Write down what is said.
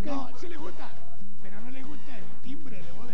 No, sí le gusta, pero no le gusta el timbre de voz